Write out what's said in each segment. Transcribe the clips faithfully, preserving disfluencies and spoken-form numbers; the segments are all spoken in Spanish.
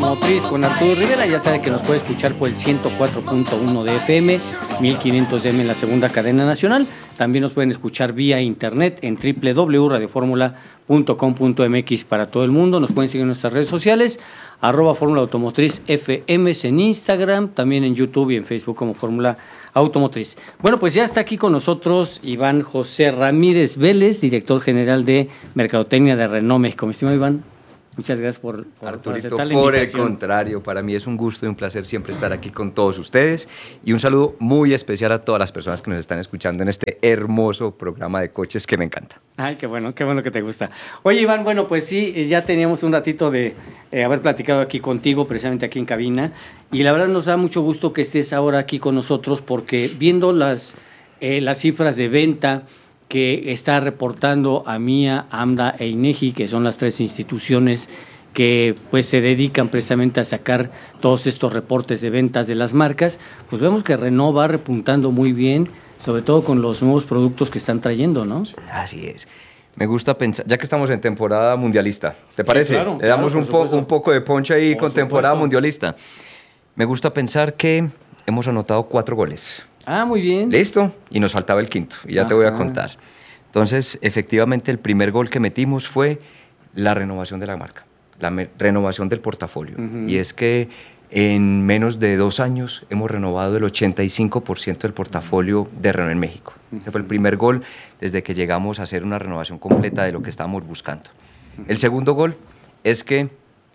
Automotriz con Arturo Rivera. Ya sabe que nos puede escuchar por el ciento cuatro punto uno de F M, mil quinientos de A M en la segunda cadena nacional. También nos pueden escuchar vía internet en doble u doble u doble u punto radio fórmula punto com punto m x para todo el mundo. Nos pueden seguir en nuestras redes sociales, arroba Fórmula Automotriz F M en Instagram, también en YouTube y en Facebook como Fórmula Automotriz. Bueno, pues ya está aquí con nosotros Iván José Ramírez Vélez, director general de Mercadotecnia de Renault México. Mi estimado Iván, muchas gracias por, por, Arturito, por aceptar la por invitación. el contrario, para mí es un gusto y un placer siempre estar aquí con todos ustedes y un saludo muy especial a todas las personas que nos están escuchando en este hermoso programa de coches que me encanta. Ay, qué bueno, qué bueno que te gusta. Oye, Iván, bueno, pues sí, ya teníamos un ratito de eh, haber platicado aquí contigo, precisamente aquí en cabina, y la verdad nos da mucho gusto que estés ahora aquí con nosotros porque viendo las, eh, las cifras de venta que está reportando AMIA, AMDA e INEGI, que son las tres instituciones que pues se dedican precisamente a sacar todos estos reportes de ventas de las marcas, pues vemos que Renault va repuntando muy bien, sobre todo con los nuevos productos que están trayendo, ¿no? Así es. Me gusta pensar, ya que estamos en temporada mundialista, ¿te parece? Sí, claro, Le damos claro, un, po, un poco de ponche ahí Por con supuesto. temporada mundialista. Me gusta pensar que hemos anotado cuatro goles. Ah, muy bien. ¿Listo? Y nos faltaba el quinto, y ya Ajá. te voy a contar. Entonces, efectivamente, el primer gol que metimos fue la renovación de la marca, la me- renovación del portafolio. Uh-huh. Y es que en menos de dos años hemos renovado el ochenta y cinco por ciento del portafolio de Renault en México. Uh-huh. Ese fue el primer gol desde que llegamos a hacer una renovación completa de lo que estábamos buscando. Uh-huh. El segundo gol es que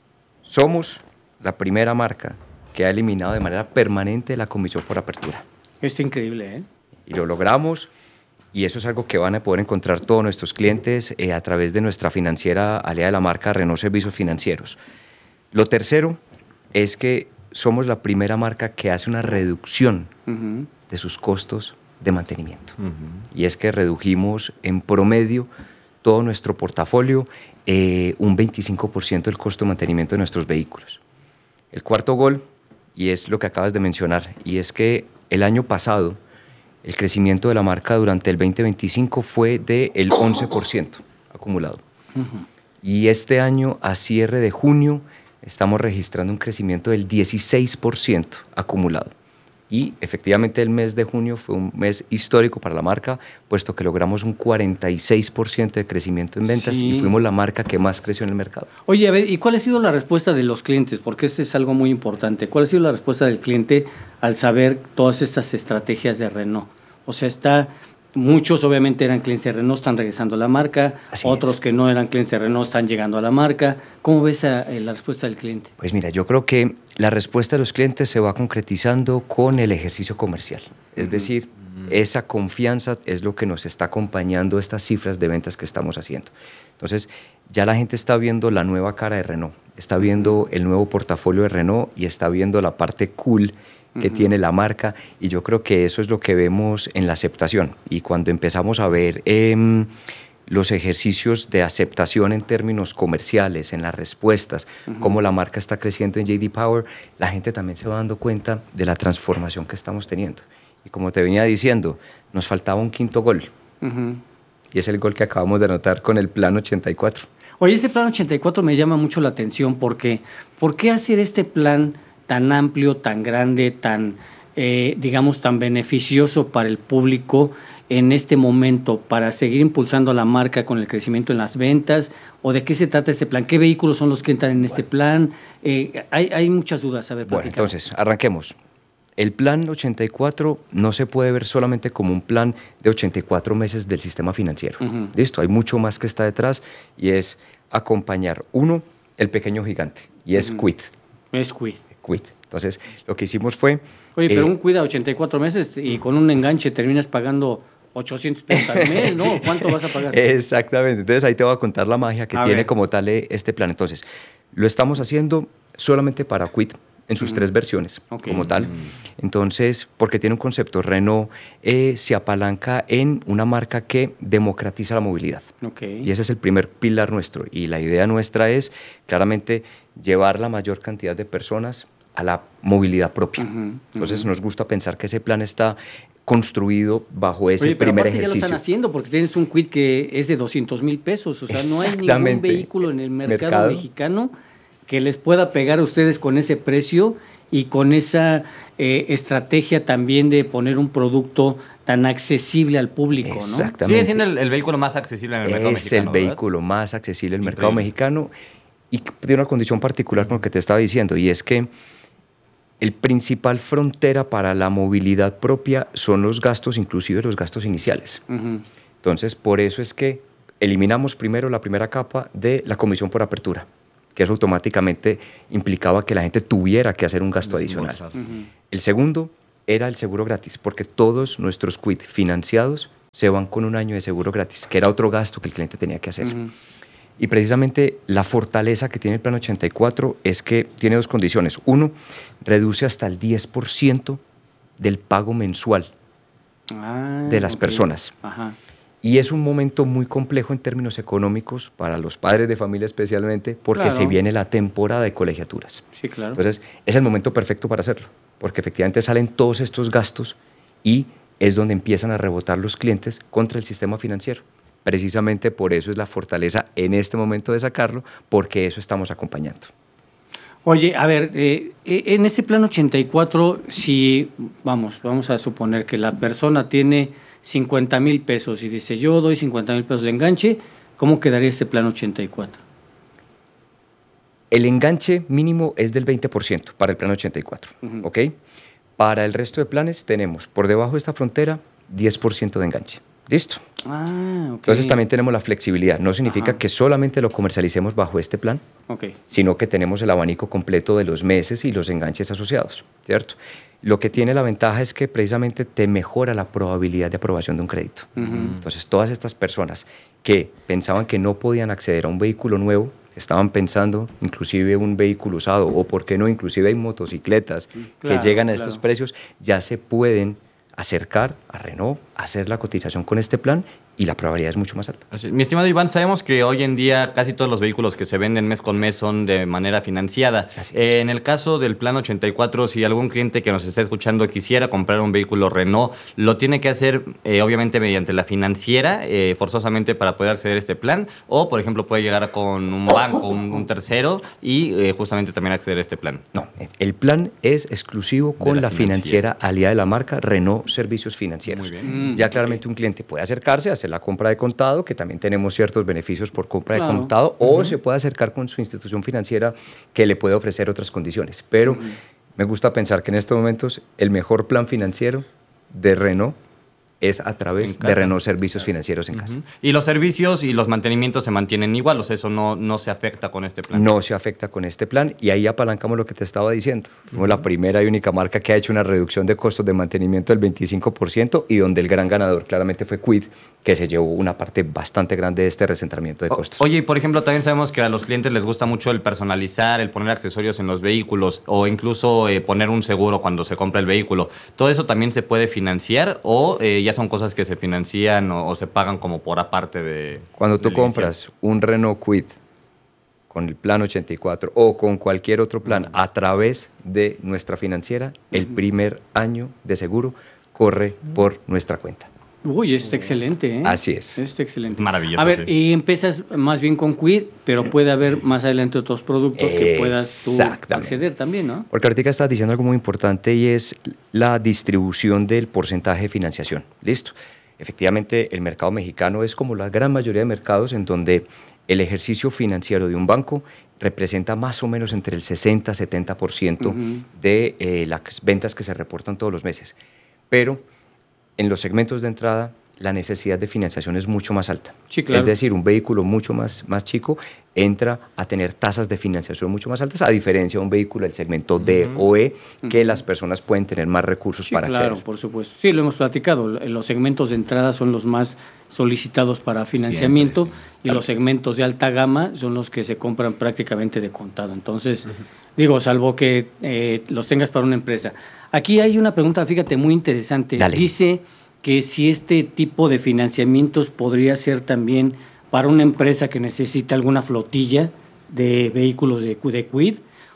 somos la primera marca que ha eliminado de manera permanente la comisión por apertura. Esto es increíble, ¿eh? Y lo logramos. Y eso es algo que van a poder encontrar todos nuestros clientes eh, a través de nuestra financiera aliada de la marca Renault Servicios Financieros. Lo tercero es que somos la primera marca que hace una reducción uh-huh. de sus costos de mantenimiento. Uh-huh. Y es que redujimos en promedio todo nuestro portafolio eh, un veinticinco por ciento del costo de mantenimiento de nuestros vehículos. El cuarto gol, y es lo que acabas de mencionar, y es que el año pasado el crecimiento de la marca durante el veinte veinticinco fue del once por ciento acumulado. Uh-huh. Y este año, a cierre de junio, estamos registrando un crecimiento del dieciséis por ciento acumulado. Y efectivamente el mes de junio fue un mes histórico para la marca, puesto que logramos un cuarenta y seis por ciento de crecimiento en ventas sí. y fuimos la marca que más creció en el mercado. Oye, a ver, ¿y cuál ha sido la respuesta de los clientes? Porque eso es algo muy importante. ¿Cuál ha sido la respuesta del cliente al saber todas estas estrategias de Renault? O sea, está, muchos obviamente eran clientes de Renault, están regresando a la marca, Así otros es. que no eran clientes de Renault están llegando a la marca. ¿Cómo ves a, a la respuesta del cliente? Pues mira, yo creo que la respuesta de los clientes se va concretizando con el ejercicio comercial. Es uh-huh. decir, uh-huh. esa confianza es lo que nos está acompañando estas cifras de ventas que estamos haciendo. Entonces, ya la gente está viendo la nueva cara de Renault, está viendo el nuevo portafolio de Renault y está viendo la parte cool que uh-huh. tiene la marca, y yo creo que eso es lo que vemos en la aceptación. Y cuando empezamos a ver eh, los ejercicios de aceptación en términos comerciales, en las respuestas, uh-huh. cómo la marca está creciendo en J D Power, la gente también se va dando cuenta de la transformación que estamos teniendo. Y como te venía diciendo, nos faltaba un quinto gol, uh-huh. y es el gol que acabamos de anotar con el Plan ochenta y cuatro. Oye, ese Plan ochenta y cuatro me llama mucho la atención porque ¿por qué hacer este plan tan amplio, tan grande, tan, eh, digamos, tan beneficioso para el público en este momento para seguir impulsando la marca con el crecimiento en las ventas? ¿O de qué se trata este plan? ¿Qué vehículos son los que entran en este plan? Eh, hay, hay muchas dudas. A ver, bueno, entonces, arranquemos. El Plan ochenta y cuatro no se puede ver solamente como un plan de ochenta y cuatro meses del sistema financiero. Uh-huh. ¿Listo? Hay mucho más que está detrás y es acompañar, uno, el pequeño gigante, y es uh-huh. Quid. Es Quid. Quid. Entonces, lo que hicimos fue... Oye, pero eh, un Quid a ochenta y cuatro meses y con un enganche terminas pagando ochocientos pesos al mes, ¿no? ¿Cuánto vas a pagar? Exactamente. Entonces, ahí te voy a contar la magia que a tiene ver. como tal este plan. Entonces, lo estamos haciendo solamente para Quid, en sus mm. tres versiones, okay. como tal. Mm. Entonces, porque tiene un concepto, Renault eh, se apalanca en una marca que democratiza la movilidad. Okay. Y ese es el primer pilar nuestro. Y la idea nuestra es, claramente, llevar la mayor cantidad de personas a la movilidad propia. Uh-huh, Entonces, uh-huh. nos gusta pensar que ese plan está construido bajo ese Oye, pero primer ejercicio. Ya lo están haciendo porque tienes un Quid que es de doscientos mil pesos. O sea, no hay ningún vehículo en el mercado, mercado mexicano que les pueda pegar a ustedes con ese precio y con esa eh, estrategia también de poner un producto tan accesible al público, ¿no? Exactamente. Sigue siendo el, el vehículo más accesible en el mercado es mexicano, el ¿verdad? vehículo más accesible en el Increíble. mercado mexicano y tiene una condición particular con lo que te estaba diciendo, y es que el principal frontera para la movilidad propia son los gastos, inclusive los gastos iniciales. Uh-huh. Entonces, por eso es que eliminamos primero la primera capa de la comisión por apertura, que eso automáticamente implicaba que la gente tuviera que hacer un gasto adicional. Uh-huh. El segundo era el seguro gratis, porque todos nuestros quid financiados se van con un año de seguro gratis, que era otro gasto que el cliente tenía que hacer. Uh-huh. Y precisamente la fortaleza que tiene el Plan ochenta y cuatro es que tiene dos condiciones. Uno, reduce hasta el diez por ciento del pago mensual Ah, de las ok. personas. Ajá. Y es un momento muy complejo en términos económicos para los padres de familia especialmente, porque Claro. se viene la temporada de colegiaturas. Sí, claro. Entonces, es el momento perfecto para hacerlo, porque efectivamente salen todos estos gastos y es donde empiezan a rebotar los clientes contra el sistema financiero. Precisamente por eso es la fortaleza en este momento de sacarlo, porque eso estamos acompañando. Oye, a ver, eh, eh, en este plan ochenta y cuatro, si, vamos, vamos a suponer que la persona tiene cincuenta mil pesos y dice, yo doy cincuenta mil pesos de enganche, ¿cómo quedaría este plan ochenta y cuatro? El enganche mínimo es del veinte por ciento para el plan ochenta y cuatro, Ujú. ¿ok? Para el resto de planes tenemos por debajo de esta frontera diez por ciento de enganche. ¿Listo? Ah, ok. Entonces también tenemos la flexibilidad. No significa Ajá. que solamente lo comercialicemos bajo este plan, Ok. sino que tenemos el abanico completo de los meses y los enganches asociados, ¿cierto? Lo que tiene la ventaja es que precisamente te mejora la probabilidad de aprobación de un crédito. Ujú. Entonces, todas estas personas que pensaban que no podían acceder a un vehículo nuevo, estaban pensando inclusive un vehículo usado, o por qué no, inclusive hay motocicletas Claro, que llegan a claro. estos precios, ya se pueden acercar a Renault, hacer la cotización con este plan y la probabilidad es mucho más alta. Así- Mi estimado Iván, sabemos que hoy en día casi todos los vehículos que se venden mes con mes son de manera financiada. Así es. Eh, en el caso del Plan ochenta y cuatro, si algún cliente que nos está escuchando quisiera comprar un vehículo Renault, lo tiene que hacer eh, obviamente mediante la financiera, eh, forzosamente para poder acceder a este plan, o por ejemplo puede llegar con un banco, un, un tercero y eh, justamente también acceder a este plan. No, el plan es exclusivo con la la, financiera aliada de la marca Renault Servicios Financieros. Muy bien. Mm, Ya ok. claramente un cliente puede acercarse a hacer la compra de contado, que también tenemos ciertos beneficios por compra Claro. de contado, o se puede acercar con su institución financiera que le puede ofrecer otras condiciones. Pero me gusta pensar que en estos momentos el mejor plan financiero de Renault es a En través casa. de Renault Servicios Financieros en casa. Ujú. Y los servicios y los mantenimientos se mantienen igual, o sea, eso no, no se afecta con este plan. No se afecta con este plan y ahí apalancamos lo que te estaba diciendo. Fuimos la primera y única marca que ha hecho una reducción de costos de mantenimiento del veinticinco por ciento y donde el gran ganador claramente fue Quid, que se llevó una parte bastante grande de este recentramiento de O- costos. Oye, y por ejemplo, también sabemos que a los clientes les gusta mucho el personalizar, el poner accesorios en los vehículos o incluso eh, poner un seguro cuando se compra el vehículo. ¿Todo eso también se puede financiar o eh, ya son cosas que se financian o, o se pagan como por aparte de... Cuando tú del inicial? compras un Renault Quid con el plan ochenta y cuatro o con cualquier otro plan a través de nuestra financiera, el primer año de seguro corre por nuestra cuenta. Uy, es excelente, ¿eh? Así es. Es excelente. Es maravilloso, A ver, sí. y empiezas más bien con Quid, pero puede haber más adelante otros productos que puedas tú Exactamente. acceder también, ¿no? Porque ahorita estás diciendo algo muy importante y es la distribución del porcentaje de financiación. Listo. Efectivamente, el mercado mexicano es como la gran mayoría de mercados en donde el ejercicio financiero de un banco representa más o menos entre el sesenta y setenta por ciento Ujú. de eh, las ventas que se reportan todos los meses. Pero en los segmentos de entrada, la necesidad de financiación es mucho más alta. Sí, claro. Es decir, un vehículo mucho más, más chico entra a tener tasas de financiación mucho más altas, a diferencia de un vehículo del segmento D o E, que las personas pueden tener más recursos Sí, para claro, acceder. por supuesto. Sí, lo hemos platicado. Los segmentos de entrada son los más solicitados para financiamiento y los segmentos de alta gama son los que se compran prácticamente de contado. Entonces, digo, salvo que eh, los tengas para una empresa. Aquí hay una pregunta, fíjate, muy interesante. Dale. Dice que si este tipo de financiamientos podría ser también para una empresa que necesita alguna flotilla de vehículos de, de Quid,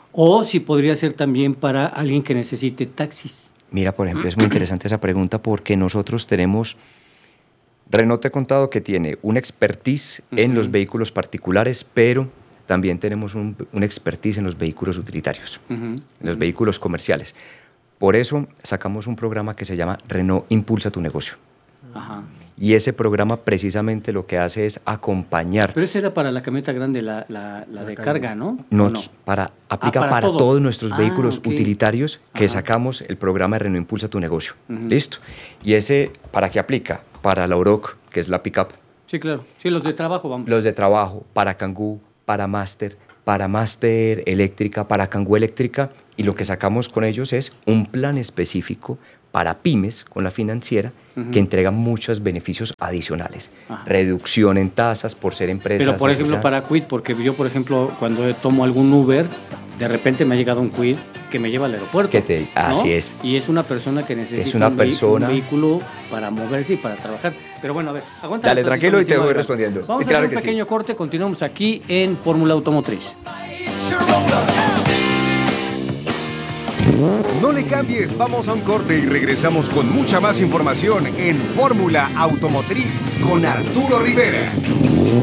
o si podría ser también para alguien que necesite taxis. Mira, por ejemplo, es muy interesante esa pregunta porque nosotros tenemos, Renault te he contado que tiene una expertise en Ujú. los vehículos particulares, pero también tenemos un, un expertise en los vehículos utilitarios, Uh-huh. en los vehículos comerciales. Por eso sacamos un programa que se llama Renault Impulsa tu Negocio. Ajá. Y ese programa precisamente lo que hace es acompañar. Pero esa era para la camioneta grande, la, la, la de carga, ¿no? No, ¿O no? para, aplica Ah, para para todo. todos nuestros Ah, vehículos ok. utilitarios que Ajá. sacamos el programa de Renault Impulsa tu Negocio. Ujú. Listo. Y ese, ¿para qué aplica? Para la Oroc, que es la pickup, Sí, claro. Sí, los de trabajo, vamos. los de trabajo, para Kangoo, para Master, para Master eléctrica, para Kangoo eléctrica, y lo que sacamos con ellos es un plan específico para pymes con la financiera Ujú. que entrega muchos beneficios adicionales. Ajá. Reducción en tasas por ser empresas. Pero, por ejemplo, asociadas. para Quid, porque yo, por ejemplo, cuando tomo algún Uber, de repente me ha llegado un Quid que me lleva al aeropuerto. Que te- ¿no? así es. Y es una persona que necesita una un, vehi- persona- un vehículo para moverse y para trabajar. Pero bueno, a ver, aguanta. Dale, tranquilo y te voy respondiendo. Vamos a Claro hacer un que sí. pequeño corte, continuamos aquí en Fórmula Automotriz. No le cambies, vamos a un corte y regresamos con mucha más información en Fórmula Automotriz con Arturo Rivera.